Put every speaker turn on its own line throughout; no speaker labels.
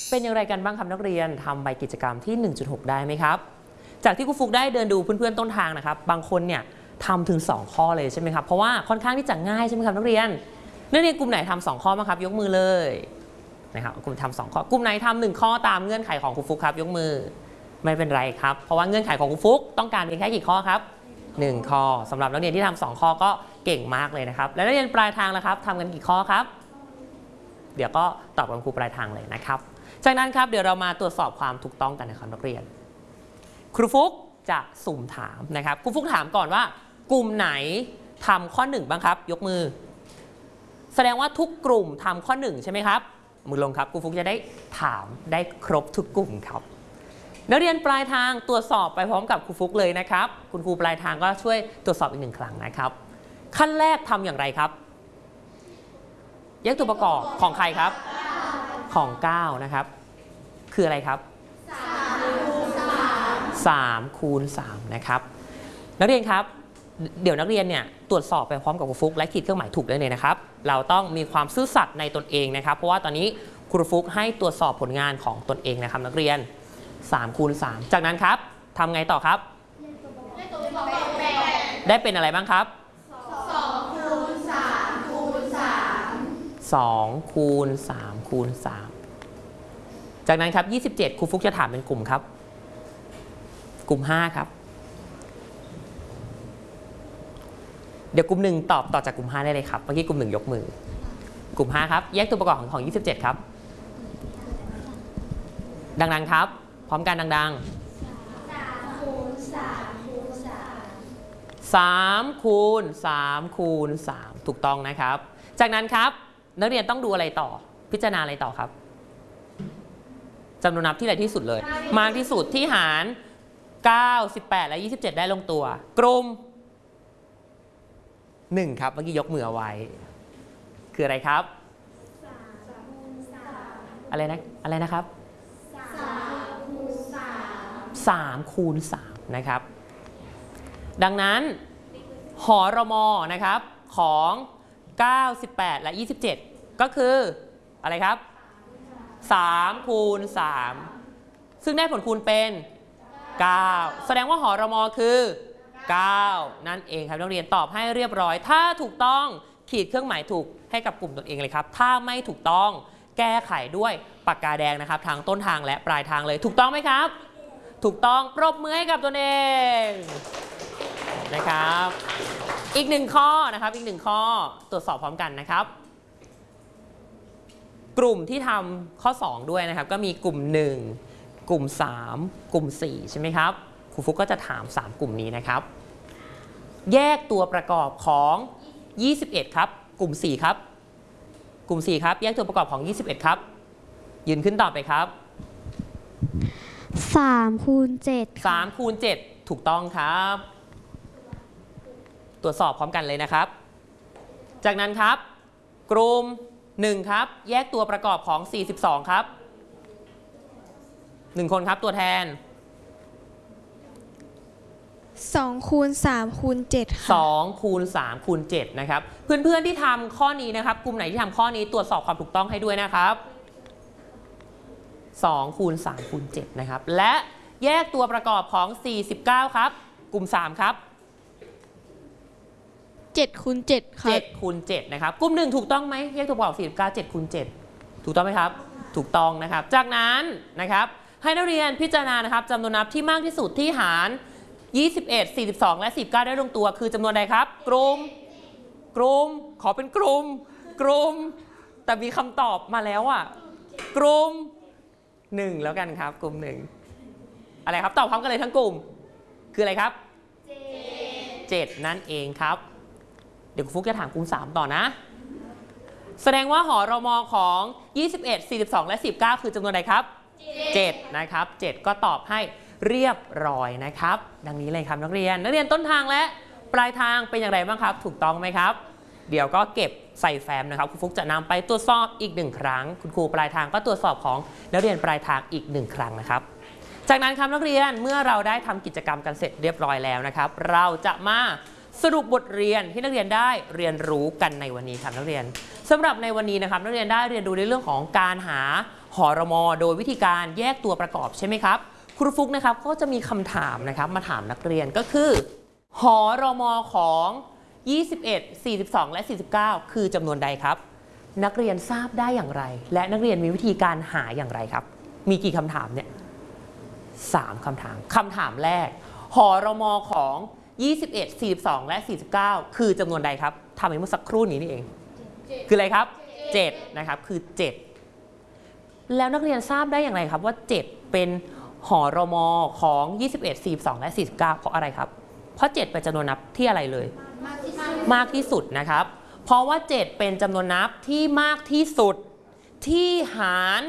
เป็นอย่างไรกันบ้างครับนักเรียนทำใบกิจกรรมที่ 1.6 ได้ไหมครับจากที่ครูฟุกได้เดินดูเพื่อนๆต้นทางนะครับบางคนเนี่ยทำถึง2ข้อเลยใช่ไหมครับเพราะว่าค่อนข้างที่จะง่ายใช่ไหมครับนักเรียนกลุ่มไหนทำ2ข้อบ้างครับยกมือเลยนะครับกลุ่มทำ2ข้อกลุ่มไหนทำ1ข้อตามเงื่อนไขของครูฟุกครับยกมือไม่เป็นไรครับเพราะว่าเงื่อนไขของครูฟุกต้องการเพียงแค่กี่ข้อครับ1ข้อสำหรับนักเรียนที่ทำ2ข้อก็เก่งมากเลยนะครับและนักเรียนปลายทางล่ะครับทำกันกี่ข้อครับเดี๋ยวก็ตอบกับครูปลายทางเลยนะครับจากนั้นครับเดี๋ยวเรามาตรวจสอบความถูกต้องกันนะครับนักเรียนครูฟุกจะสุ่มถามนะครับครูฟุกถามก่อนว่ากลุ่มไหนทำข้อ1บ้างครับยกมือแสดงว่าทุกกลุ่มทำข้อ1ใช่ไหมครับมือลงครับครูฟุกจะได้ถามได้ครบทุกกลุ่มครับนักเรียนปลายทางตรวจสอบไปพร้อมกับครูฟุกเลยนะครับคุณครูปลายทางก็ช่วยตรวจสอบอีก1ครั้งนะครับขั้นแรกทำอย่างไรครับแยกตัวประกอบของใครครับของ9นะครับคืออะไรครับ3 คูณ 3นะครับนักเรียนครับเดี๋ยวนักเรียนเนี่ยตรวจสอบไปพร้อมกับครูฟุกและขีดเครื่องหมายถูกได้เลยนะครับเราต้องมีความซื่อสัตย์ในตนเองนะครับเพราะว่าตอนนี้ครูฟุกให้ตรวจสอบผลงานของตนเองนะครับนักเรียน3 คูณ 3จากนั้นครับทำไงต่อครับได้เป็นอะไรบ้างครับ2 คูณ 3 คูณ 3 2 คูณ 3 คูณ 3จากนั้นครับ27ครูฟุกจะถามเป็นกลุ่มครับกลุ่ม5ครับเดี๋ยวกลุ่ม1ตอบต่อจากกลุ่ม5ได้เลยครับเมื่อกี้กลุ่ม1ยกมือกลุ่ม5ครับแยกตัวประกอบของ27ครับดังๆครับพร้อมกันดังๆ3 คูณ 3 คูณ 3 3 คูณ 3 คูณ 3ถูกต้องนะครับจากนั้นครับนักเรียนต้องดูอะไรต่อพิจารณาอะไรต่อครับจำนวนนับที่ใหญ่ที่สุดเลยมากที่สุดที่หาร9 18และ27ได้ลงตัวกลุ่ม1ครับเมื่อกี้ยกมือเอาไว้คืออะไรครับอะไรนะครับ3 คูณ 3นะครับดังนั้นหรมนะครับของ9 18และ27ก็คืออะไรครับ3 คูณ 3ซึ่งได้ผลคูณเป็น9แสดงว่าหรมคือ9นั่นเองครับนักเรียนตอบให้เรียบร้อยถ้าถูกต้องขีดเครื่องหมายถูกให้กับกลุ่มตนเองเลยครับถ้าไม่ถูกต้องแก้ไขด้วยปากกาแดงนะครับทางต้นทางและปลายทางเลยถูกต้องไหมครับถูกต้องปรบมือให้กับตนเองนะครับอีก1ข้อนะครับอีก1ข้อตรวจสอบพร้อมกันนะครับกลุ่มที่ทำข้อ2ด้วยนะครับก็มีกลุ่ม1กลุ่ม3กลุ่ม4ใช่ไหมครับครูฟุกก็จะถาม3กลุ่มนี้นะครับแยกตัวประกอบของ21ครับกลุ่ม4ครับกลุ่ม4ครับแยกตัวประกอบของ21ครับยืนขึ้นตอบไปครับ
3 คูณ 7
3 คูณ 7ถูกต้องครับตรวจสอบพร้อมกันเลยนะครับจากนั้นครับกลุ่ม1ครับแยกตัวประกอบของ42ครับ1คนครับตัวแทน
2 คูณ 3 คูณ 7ค่ะ
2 คูณ 3 คูณ 7นะครับเพื่อนๆที่ทำข้อนี้นะครับกลุ่มไหนที่ทำข้อนี้ตรวจสอบความถูกต้องให้ด้วยนะครับ2 คูณ 3 คูณ 7นะครับและแยกตัวประกอบของ49ครับกลุ่ม3ครับ
7 คูณ 7ค่ะ
7 คูณ 7นะครับกลุ่ม1ถูกต้องไหมแยกตัวประกอบ49 7 คูณ 7ถูกต้องไหมครับถูกต้องนะครับจากนั้นนะครับให้นักเรียนพิจารณานะครับจำนวนนับที่มากที่สุดที่หาร21 42และ19ได้ลงตัวคือจำนวนใดครับกลุ่มขอเป็นกลุ่มแต่มีคำตอบมาแล้วอ่ะกลุ่ม1แล้วกันครับกลุ่ม1อะไรครับตอบพร้อมกันเลยทั้งกลุ่มคืออะไรครับ7นั่นเองครับเดี๋ยวครูฟุกจะถามกลุ่ม3ต่อนะแสดงว่าหรมของ21 42และ19คือจำนวนใดครับ7นะครับ7ก็ตอบให้เรียบร้อยนะครับดังนี้เลยครับนักเรียนต้นทางและปลายทางเป็นอย่างไรบ้างครับถูกต้องไหมครับเดี๋ยวก็เก็บใส่แฟ้มนะครับครูฟุกจะนำไปตรวจสอบอีก1ครั้งคุณครูปลายทางก็ตรวจสอบของนักเรียนปลายทางอีก1ครั้งนะครับจากนั้นครับนักเรียนเมื่อเราได้ทำกิจกรรมกันเสร็จเรียบร้อยแล้วนะครับเราจะมาสรุปบทเรียนที่นักเรียนได้เรียนรู้กันในวันนี้ครับนักเรียนสำหรับในวันนี้นะครับนักเรียนได้เรียนรู้ในเรื่องของการหาหรม.โดยวิธีการแยกตัวประกอบใช่ไหมครับครูฟุกนะครับก็จะมีคำถามนะครับมาถามนักเรียนก็คือหรม.ของ21 42 และ 49คือจำนวนใดครับนักเรียนทราบได้อย่างไรและนักเรียนมีวิธีการหาอย่างไรครับมีกี่คำถามเนี่ย3คำถามคำถามแรกหรม.ของ21 42 และ 49คือจำนวนใดครับทำไปเมื่อสักครู่นี้นี่เองคืออะไรครับ7นะครับคือ7แล้วนักเรียนทราบได้อย่างไรครับว่า7เป็นหรม.ของ21 42 และ 49เพราะอะไรครับเพราะ7เป็นจำนวนนับที่อะไรเลยมากที่สุดนะครับเพราะว่า7เป็นจำนวนนับที่มากที่สุดที่หาร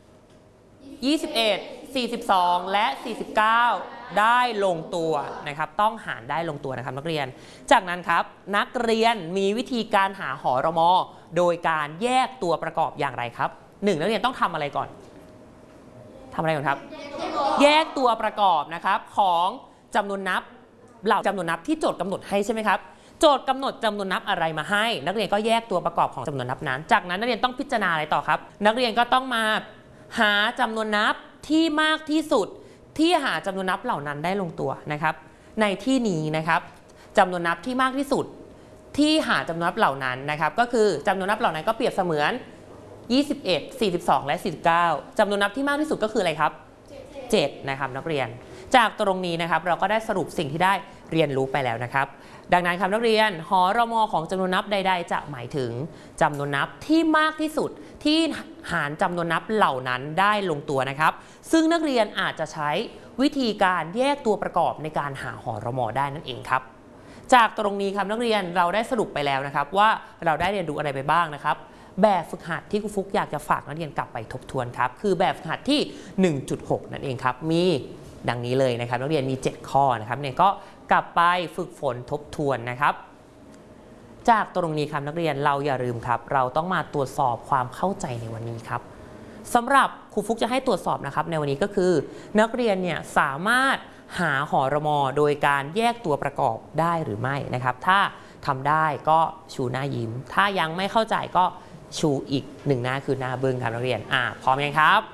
21 42 และ 49ได้ลงตัวนะครับต้องหารได้ลงตัวนะครับนักเรียนจากนั้นครับนักเรียนมีวิธีการหาหรม.โดยการแยกตัวประกอบอย่างไรครับ1นักเรียนต้องทำอะไรก่อนทำอะไรก่อนครับแยกตัวประกอบนะครับของจำนวนนับเหล่าจำนวนนับที่โจทย์กำหนดให้ใช่ไหมครับโจทย์กำหนดจำนวนนับอะไรมาให้นักเรียนก็แยกตัวประกอบของจำนวนนับนั้นจากนั้นนักเรียนต้องพิจารณาอะไรต่อครับนักเรียนก็ต้องมาหาจำนวนนับที่มากที่สุดที่หาจำนวนนับเหล่านั้นได้ลงตัวนะครับในที่นี้นะครับจำนวนนับที่มากที่สุดที่หาจำนวนนับเหล่านั้นนะครับก็คือจำนวนนับเหล่านั้นก็เปรียบเสมือน21 42 และ 49จำนวนนับที่มากที่สุดก็คืออะไรครับ7นะครับนักเรียนจากตรงนี้นะครับเราก็ได้สรุปสิ่งที่ได้เรียนรู้ไปแล้วนะครับดังนั้นครับนักเรียนหรม.ของจำนวนนับใดๆจะหมายถึงจำนวนนับที่มากที่สุดที่หารจำนวนนับเหล่านั้นได้ลงตัวนะครับซึ่งนักเรียนอาจจะใช้วิธีการแยกตัวประกอบในการหาหรม.ได้นั่นเองครับจากตรงนี้ครับนักเรียนเราได้สรุปไปแล้วนะครับว่าเราได้เรียนรู้อะไรไปบ้างนะครับแบบฝึกหัดที่ครูฟุกอยากจะฝากนักเรียนกลับไปทบทวนครับคือแบบฝึกหัดที่ 1.6 นั่นเองครับมีดังนี้เลยนะครับนักเรียนมี7ข้อนะครับเนี่ยก็กลับไปฝึกฝนทบทวนนะครับจากตรงนี้ครับนักเรียนเราอย่าลืมครับเราต้องมาตรวจสอบความเข้าใจในวันนี้ครับสำหรับครูฟุกจะให้ตรวจสอบนะครับในวันนี้ก็คือนักเรียนเนี่ยสามารถหาหรม.โดยการแยกตัวประกอบได้หรือไม่นะครับถ้าทำได้ก็ชูหน้ายิ้มถ้ายังไม่เข้าใจก็ชูอีก1หน้าคือหน้าบึ้งครับนักเรียนพร้อมยังครับ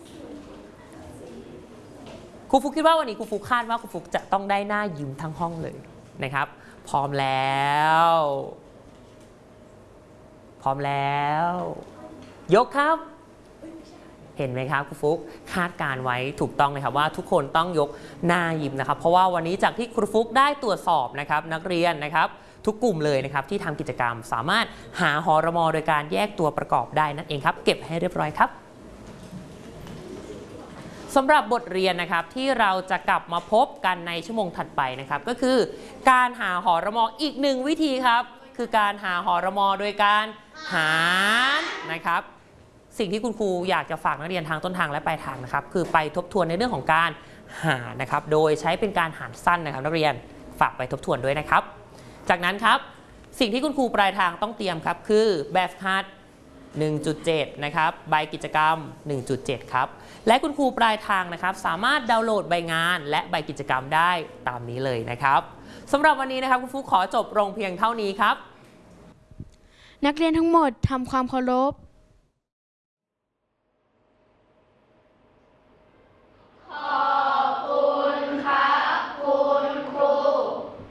ครูฟุกคิดว่าวันนี้ครูฟุกคาดว่าครูฟุกจะต้องได้หน้ายิ้มทั้งห้องเลยนะครับพร้อมแล้วยกครับเห็นไหมครับครูฟุกคาดการไว้ถูกต้องเลยครับว่าทุกคนต้องยกหน้ายิ้มนะครับเพราะว่าวันนี้จากที่ครูฟุกได้ตรวจสอบนะครับนักเรียนนะครับทุกกลุ่มเลยนะครับที่ทำกิจกรรมสามารถหาหรม.โดยการแยกตัวประกอบได้นั่นเองครับเก็บให้เรียบร้อยครับสำหรับบทเรียนนะครับที่เราจะกลับมาพบกันในชั่วโมงถัดไปนะครับก็คือการหาหรม.อีก1วิธีครับคือการหาหรม.โดยการหารนะครับสิ่งที่คุณครูอยากจะฝากนักเรียนทางต้นทางและปลายทางนะครับคือไปทบทวนในเรื่องของการหารนะครับโดยใช้เป็นการหารสั้นนะครับนักเรียนฝากไปทบทวนด้วยนะครับจากนั้นครับสิ่งที่คุณครูปลายทางต้องเตรียมครับคือแบบฝึกหัด 1.7 นะครับใบกิจกรรม 1.7 ครับและคุณครูปลายทางนะครับสามารถดาวน์โหลดใบงานและใบกิจกรรมได้ตามนี้เลยนะครับสำหรับวันนี้นะครับคุณฟุกขอจบลงเพียงเท่านี้ครับ
นักเรียนทั้งหมดทำความเคารพ